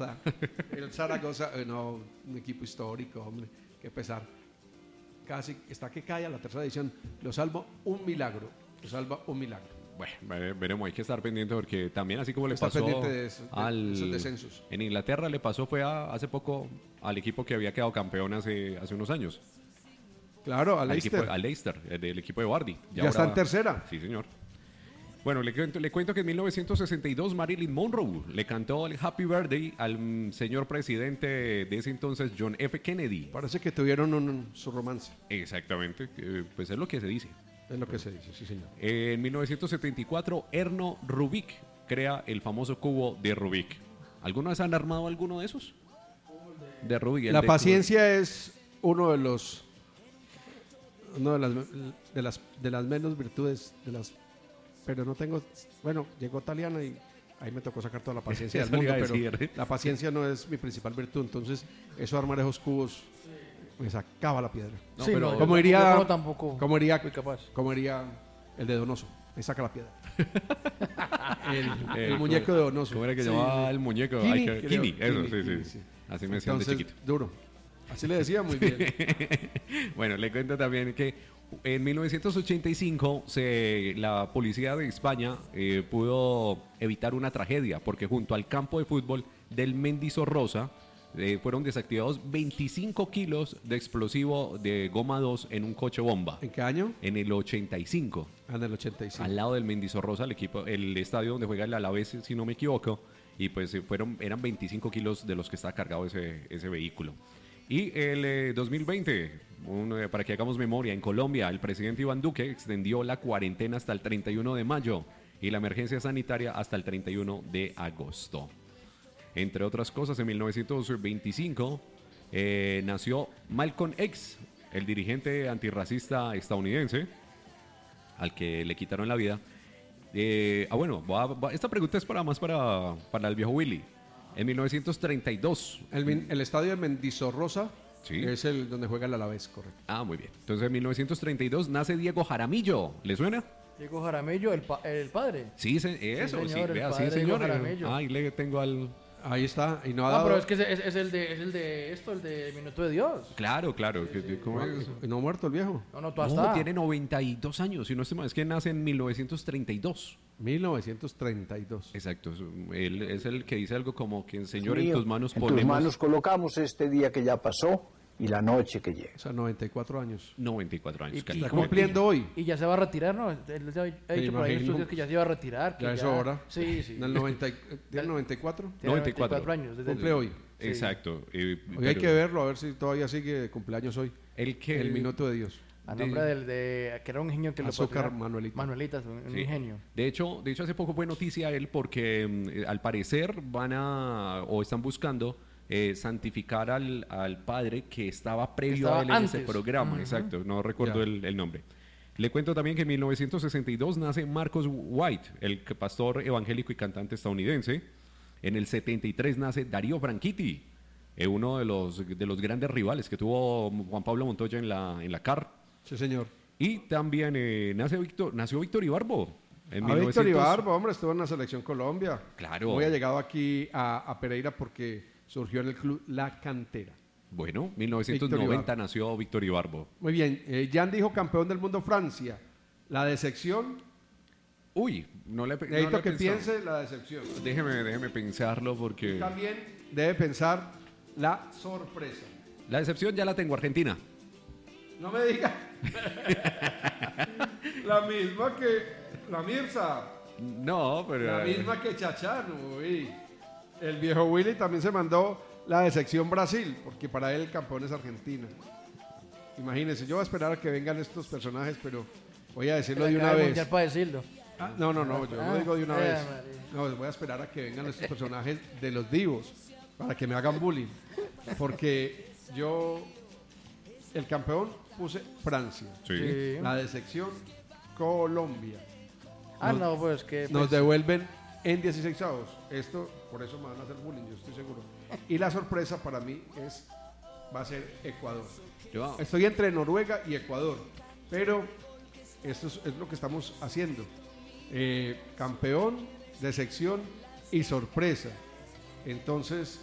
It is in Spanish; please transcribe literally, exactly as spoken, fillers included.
verdad. El Zaragoza, eh, no, un equipo histórico, hombre, qué pesar. Casi está que cae a la tercera edición. Lo salva un milagro. Lo salva un milagro. Bueno, veremos, hay que estar pendiente porque también así como le Está pasó pendiente de, eso, de al, esos descensos. En Inglaterra le pasó fue a, hace poco al equipo que había quedado campeón hace, hace unos años. Claro, al al Leicester. Equipo, al Leicester, el del equipo de Vardy. Ya, ya está en tercera. Sí, señor. Bueno, le cuento, le cuento que en mil novecientos sesenta y dos Marilyn Monroe le cantó el Happy Birthday al señor presidente de ese entonces, John F. Kennedy. Parece que tuvieron un, su romance. Exactamente, eh, pues es lo que se dice. Es lo que se dice, sí, señor. En mil novecientos setenta y cuatro, Erno Rubik crea el famoso cubo de Rubik. ¿Alguna vez han armado alguno de esos? De Rubik. La de paciencia cubo. Es uno de los... Una de las, de las de las menos virtudes, de las pero no tengo, bueno, llegó Taliana y ahí me tocó sacar toda la paciencia del mundo, pero decir. La paciencia no es mi principal virtud, entonces eso de armar esos cubos me sacaba la piedra. No, sí, pero no, como iría, no, tampoco como iría, capaz. Como iría el de Donoso, me saca la piedra. el, el, el muñeco de Donoso. ¿Cómo era que sí. llamaba el muñeco? Kini, Ay, que, Kini, eso, Kini, sí, Kini, sí, sí. Así me decían de chiquito. Duro. Así le decía, muy bien. Bueno, le cuento también que en mil novecientos ochenta y cinco se, la policía de España eh, pudo evitar una tragedia porque junto al campo de fútbol del Mendizorroza eh, fueron desactivados veinticinco kilos de explosivo de goma dos en un coche bomba. ¿En qué año? En el ochenta y cinco. Ah, en el ochenta y cinco. Al lado del Mendizorroza, el equipo, el estadio donde juega el Alavés, si no me equivoco, y pues fueron, eran veinticinco kilos de los que estaba cargado ese, ese vehículo. Y el eh, dos mil veinte, un, eh, para que hagamos memoria, en Colombia el presidente Iván Duque extendió la cuarentena hasta el treinta y uno de mayo y la emergencia sanitaria hasta el treinta y uno de agosto. Entre otras cosas, en mil novecientos veinticinco eh, nació Malcolm X, el dirigente antirracista estadounidense, al que le quitaron la vida. Eh, ah, bueno, va, va, esta pregunta es para más para, para el viejo Willy. En mil novecientos treinta y dos. El, el estadio de Mendizorroza sí. Es el donde juega el Alavés, correcto. Ah, muy bien. Entonces en mil novecientos treinta y dos nace Diego Jaramillo. ¿Le suena? Diego Jaramillo, el, pa el padre. Sí, se, eso, sí, señor, sí, vea, sí, señor. Ah, ahí le tengo al... Ahí está, y no ha no, dado... pero es que es, es, el de, es el de esto, el de Minuto de Dios. Claro, claro. Sí, que, sí. ¿Cómo es? ¿Y no ha muerto el viejo? No, no, tú No, hasta. tiene noventa y dos años, si no estoy mal. Es que nace en mil novecientos treinta y dos. mil novecientos treinta y dos. Exacto. Él es el que dice algo como que, Señor, mío, en tus manos en ponemos... tus manos colocamos este día que ya pasó y la noche que llega. O sea, noventa y cuatro años. noventa y cuatro años. Y- Está cumpliendo hoy. Y ya se va a retirar, ¿no? Él ya ha dicho por ahí en estos días que ya se iba a retirar. Que Ya es hora. Sí, sí. En el noventa, ¿tiene noventa y cuatro? Tiene noventa y cuatro años. Desde Cumple el- hoy. Sí. Exacto. eh, Hoy hay pero que verlo, a ver si todavía sigue de cumpleaños hoy. El que... El minuto de Dios. A nombre de- del de que era un ingenio que lo Azúcar patrocinaba. Manuelita. Manuelita, un, un Sí. ingenio. De hecho, de hecho, hace poco fue noticia él porque mm, al parecer van a, o están buscando eh, santificar al, al padre que estaba previo estaba a él en ese antes. programa. Ujú. Exacto, no recuerdo Ya. el, el nombre. Le cuento también que en mil novecientos sesenta y dos nace Marcos White, el pastor evangélico y cantante estadounidense. En el setenta y tres nace Darío Franchitti, eh, uno de los, de los grandes rivales que tuvo Juan Pablo Montoya en la, en la C A R. Sí, señor. Y también eh, nace Víctor, nació Víctor Ibarbo. En A Víctor 1900. Ibarbo, hombre, estuvo en la selección Colombia. Claro. Hoy ha llegado aquí a, a Pereira porque surgió en el club La Cantera. Bueno, mil novecientos noventa Víctor nació Víctor Ibarbo. Muy bien, eh, Jan dijo campeón del mundo Francia. La decepción, Uy, no le, no necesito le he que pensado. piense la decepción. Déjeme, déjeme pensarlo porque... También debe pensar la sorpresa. La decepción ya la tengo, Argentina. No me diga. La misma que la Mirza. No, pero... La misma que Chachano. Uy. El viejo Willy también se mandó la decepción Brasil, porque para él el campeón es Argentina. Imagínense, yo voy a esperar a que vengan estos personajes, pero voy a decirlo de una Acaba vez. mundial para decirlo. Ah, no, no, no, yo Ah, lo digo de una eh, vez. María. No, voy a esperar a que vengan estos personajes de los divos para que me hagan bullying. Porque yo, el campeón puse Francia. Sí. Sí. La decepción, Colombia. Ah, Nos- no, pues que. Nos pues, devuelven en dieciséis avos. Esto, por eso me van a hacer bullying, yo estoy seguro. Y la sorpresa para mí es, va a ser Ecuador. Yo- Estoy entre Noruega y Ecuador, pero esto es, es lo que estamos haciendo. Eh, campeón, decepción y sorpresa. Entonces,